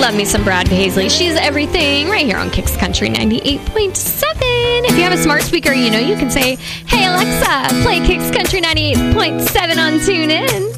love me some Brad Paisley. She's everything right here on Kicks Country 98.7. If you have a smart speaker, you can say, hey, Alexa, play Kicks Country 98.7 on TuneIn.